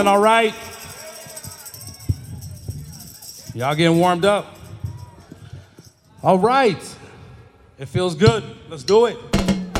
Feeling all right? Y'all getting warmed up? All right. It feels good. Let's do it.